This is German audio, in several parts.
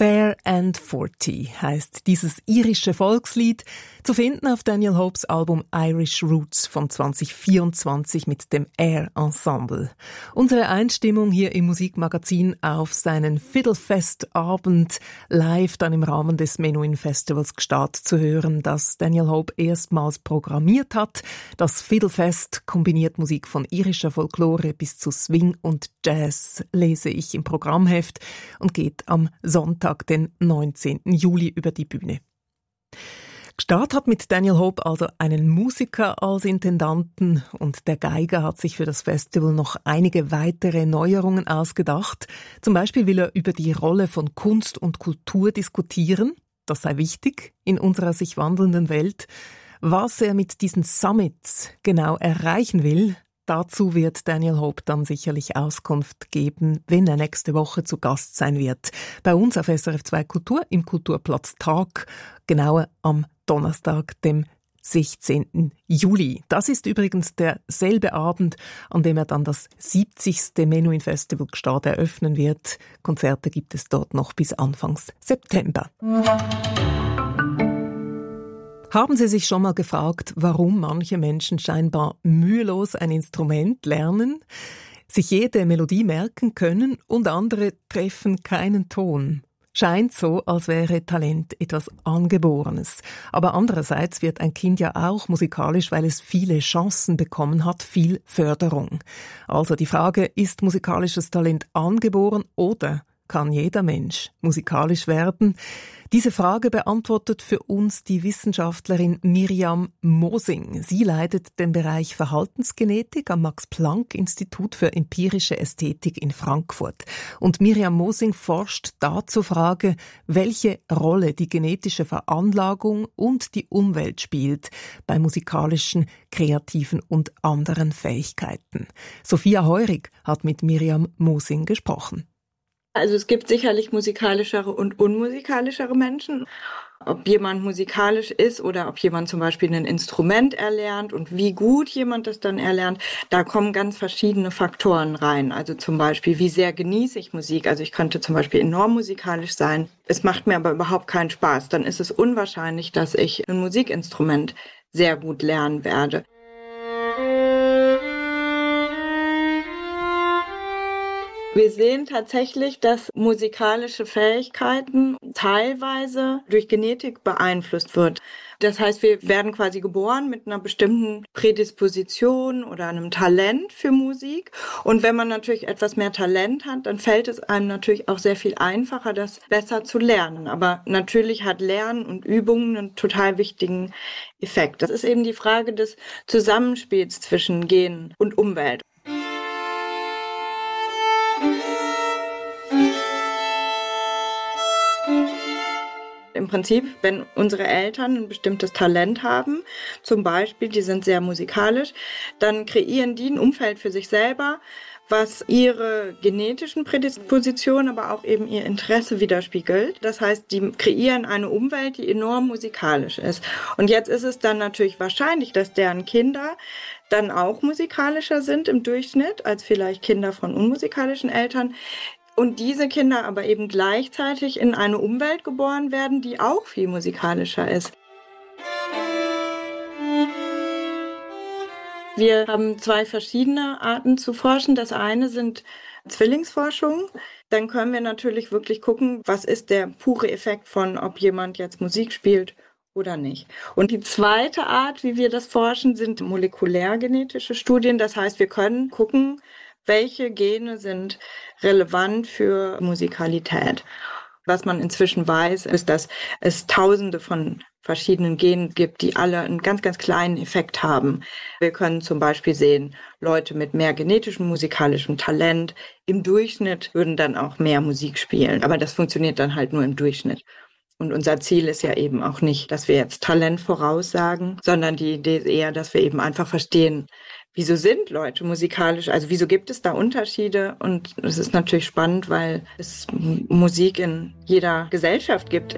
Fair and 40 heisst dieses irische Volkslied, zu finden auf Daniel Hopes Album Irish Roots von 2024 mit dem Air Ensemble. Unsere Einstimmung hier im Musikmagazin auf seinen Fiddlefest-Abend live dann im Rahmen des Menuhin Festivals Gstaad zu hören, das Daniel Hope erstmals programmiert hat. Das Fiddlefest kombiniert Musik von irischer Folklore bis zu Swing und Jazz, lese ich im Programmheft, und geht am Sonntag, den 19. Juli, über die Bühne. Gstaad hat mit Daniel Hope also einen Musiker als Intendanten, und der Geiger hat sich für das Festival noch einige weitere Neuerungen ausgedacht. Zum Beispiel will er über die Rolle von Kunst und Kultur diskutieren. Das sei wichtig in unserer sich wandelnden Welt. Was er mit diesen Summits genau erreichen will, dazu wird Daniel Hope dann sicherlich Auskunft geben, wenn er nächste Woche zu Gast sein wird. Bei uns auf SRF 2 Kultur im Kulturplatz Tag, genauer am Donnerstag, dem 16. Juli. Das ist übrigens derselbe Abend, an dem er dann das 70. Menuhin Festival Gstaad eröffnen wird. Konzerte gibt es dort noch bis Anfangs September. Haben Sie sich schon mal gefragt, warum manche Menschen scheinbar mühelos ein Instrument lernen, sich jede Melodie merken können und andere treffen keinen Ton? Scheint so, als wäre Talent etwas Angeborenes. Aber andererseits wird ein Kind ja auch musikalisch, weil es viele Chancen bekommen hat, viel Förderung. Also die Frage, ist musikalisches Talent angeboren oder kann jeder Mensch musikalisch werden? Diese Frage beantwortet für uns die Wissenschaftlerin Miriam Mosing. Sie leitet den Bereich Verhaltensgenetik am Max-Planck-Institut für empirische Ästhetik in Frankfurt. Und Miriam Mosing forscht da zur Frage, welche Rolle die genetische Veranlagung und die Umwelt spielt bei musikalischen, kreativen und anderen Fähigkeiten. Sophia Heurig hat mit Miriam Mosing gesprochen. Also es gibt sicherlich musikalischere und unmusikalischere Menschen. Ob jemand musikalisch ist oder ob jemand zum Beispiel ein Instrument erlernt und wie gut jemand das dann erlernt, da kommen ganz verschiedene Faktoren rein. Also zum Beispiel, wie sehr genieße ich Musik? Also ich könnte zum Beispiel enorm musikalisch sein. Es macht mir aber überhaupt keinen Spaß. Dann ist es unwahrscheinlich, dass ich ein Musikinstrument sehr gut lernen werde. Wir sehen tatsächlich, dass musikalische Fähigkeiten teilweise durch Genetik beeinflusst wird. Das heißt, wir werden quasi geboren mit einer bestimmten Prädisposition oder einem Talent für Musik. Und wenn man natürlich etwas mehr Talent hat, dann fällt es einem natürlich auch sehr viel einfacher, das besser zu lernen. Aber natürlich hat Lernen und Übungen einen total wichtigen Effekt. Das ist eben die Frage des Zusammenspiels zwischen Gen und Umwelt. Im Prinzip, wenn unsere Eltern ein bestimmtes Talent haben, zum Beispiel, die sind sehr musikalisch, dann kreieren die ein Umfeld für sich selber, was ihre genetischen Prädispositionen, aber auch eben ihr Interesse widerspiegelt. Das heißt, die kreieren eine Umwelt, die enorm musikalisch ist. Und jetzt ist es dann natürlich wahrscheinlich, dass deren Kinder dann auch musikalischer sind im Durchschnitt als vielleicht Kinder von unmusikalischen Eltern. Und diese Kinder aber eben gleichzeitig in eine Umwelt geboren werden, die auch viel musikalischer ist. Wir haben zwei verschiedene Arten zu forschen. Das eine sind Zwillingsforschung. Dann können wir natürlich wirklich gucken, was ist der pure Effekt von, ob jemand jetzt Musik spielt oder nicht. Und die zweite Art, wie wir das forschen, sind molekulärgenetische Studien. Das heißt, wir können gucken, welche Gene sind relevant für Musikalität. Was man inzwischen weiß, ist, dass es Tausende von verschiedenen Genen gibt, die alle einen ganz, ganz kleinen Effekt haben. Wir können zum Beispiel sehen, Leute mit mehr genetischem musikalischem Talent im Durchschnitt würden dann auch mehr Musik spielen. Aber das funktioniert dann halt nur im Durchschnitt. Und unser Ziel ist ja eben auch nicht, dass wir jetzt Talent voraussagen, sondern die Idee ist eher, dass wir eben einfach verstehen, wieso sind Leute musikalisch, also wieso gibt es da Unterschiede? Und es ist natürlich spannend, weil es Musik in jeder Gesellschaft gibt.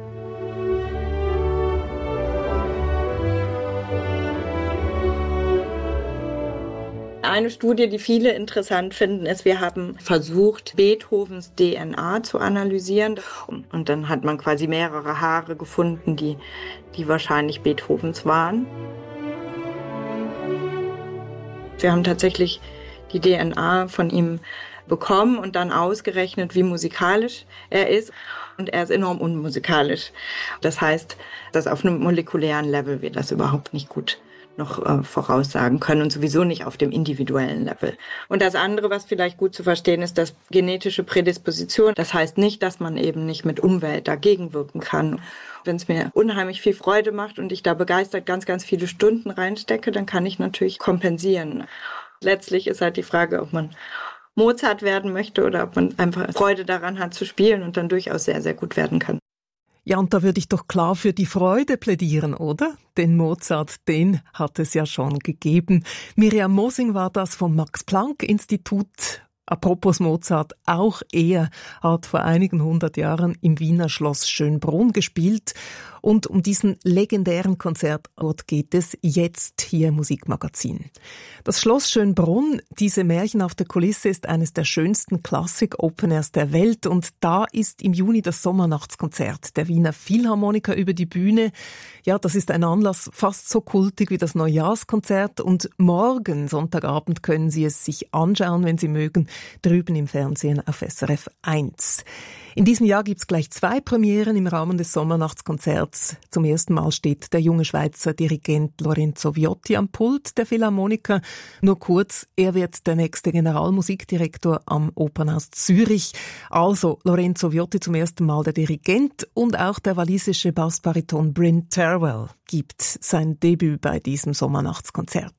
eine Studie, die viele interessant finden, ist, wir haben versucht, Beethovens DNA zu analysieren. Und dann hat man quasi mehrere Haare gefunden, die wahrscheinlich Beethovens waren. Wir haben tatsächlich die DNA von ihm bekommen und dann ausgerechnet, wie musikalisch er ist. Und er ist enorm unmusikalisch. Das heißt, dass auf einem molekulären Level wir das überhaupt nicht gut noch voraussagen können und sowieso nicht auf dem individuellen Level. Und das andere, was vielleicht gut zu verstehen ist, dass genetische Prädisposition, das heißt nicht, dass man eben nicht mit Umwelt dagegen wirken kann. Wenn es mir unheimlich viel Freude macht und ich da begeistert ganz, ganz viele Stunden reinstecke, dann kann ich natürlich kompensieren. Letztlich ist halt die Frage, ob man Mozart werden möchte oder ob man einfach Freude daran hat zu spielen und dann durchaus sehr, sehr gut werden kann. Ja, und da würde ich doch klar für die Freude plädieren, oder? Den Mozart, den hat es ja schon gegeben. Miriam Mosing war das vom Max-Planck-Institut. Apropos Mozart, auch er hat vor einigen 100 Jahren im Wiener Schloss Schönbrunn gespielt. Und um diesen legendären Konzertort geht es jetzt hier im Musikmagazin. Das Schloss Schönbrunn, diese märchenhafte Kulisse, ist eines der schönsten Klassik-Open-Airs der Welt. Und da ist im Juni das Sommernachtskonzert der Wiener Philharmoniker über die Bühne. Ja, das ist ein Anlass fast so kultig wie das Neujahrskonzert. Und morgen, Sonntagabend, können Sie es sich anschauen, wenn Sie mögen, drüben im Fernsehen auf SRF 1. In diesem Jahr gibt's gleich 2 Premieren im Rahmen des Sommernachtskonzerts. Zum ersten Mal steht der junge Schweizer Dirigent Lorenzo Viotti am Pult der Philharmoniker. Nur kurz, er wird der nächste Generalmusikdirektor am Opernhaus Zürich. Also Lorenzo Viotti zum ersten Mal der Dirigent und auch der walisische Bassbariton Bryn Terwell gibt sein Debüt bei diesem Sommernachtskonzert.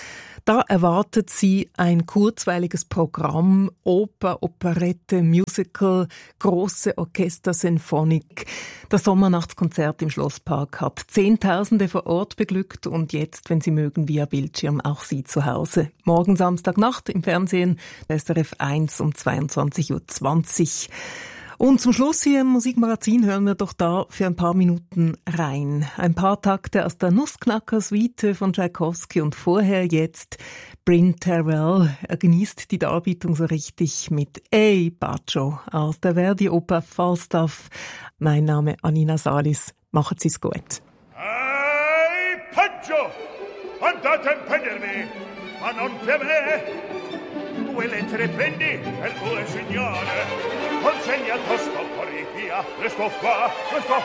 Da erwartet Sie ein kurzweiliges Programm, Oper, Operette, Musical, große Orchester-Sinfonik. Das Sommernachtskonzert im Schlosspark hat Zehntausende vor Ort beglückt und jetzt, wenn Sie mögen, via Bildschirm auch Sie zu Hause. Morgen Samstagnacht im Fernsehen, SRF 1 um 22.20 Uhr. Und zum Schluss hier im Musikmagazin hören wir doch da für ein paar Minuten rein. Ein paar Takte aus der Nussknacker-Suite von Tschaikowski und vorher jetzt Bryn Terwell. Er genießt die Darbietung so richtig mit Ey Bacio aus der Verdi-Oper Falstaff. Mein Name Anina Salis. Machen Sie's gut. Ey Bacio! Andate a prendermi, ma non per me! 2 lettere prendi per 2 signore, consegna tosto, corri via, resto qua,